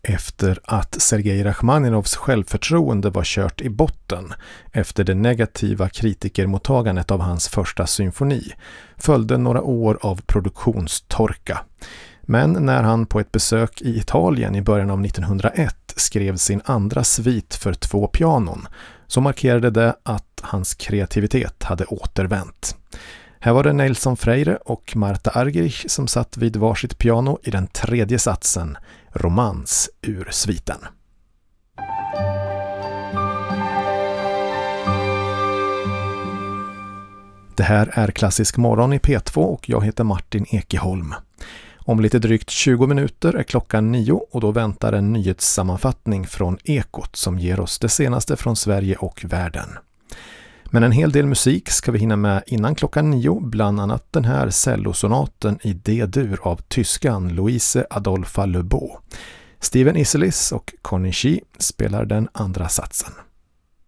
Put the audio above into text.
efter att Sergej Rachmaninovs självförtroende var kört i botten efter det negativa kritikermottagandet av hans första symfoni följde några år av produktionstorka. Men när han på ett besök i Italien i början av 1901 skrev sin andra svit för 2 pianon så markerade det att hans kreativitet hade återvänt. Här var det Nelson Freire och Marta Argerich som satt vid varsitt piano i den 3:e satsen, Romans ur sviten. Det här är Klassisk morgon i P2 och jag heter Martin Ekeholm. Om lite drygt 20 minuter är klockan 9 och då väntar en nyhetssammanfattning från Ekot som ger oss det senaste från Sverige och världen. Men en hel del musik ska vi hinna med innan klockan 9, bland annat den här cellosonaten i D-dur av tyskan Louise Adolpha Lebeau. Steven Isserlis och Connie Shee spelar den andra satsen.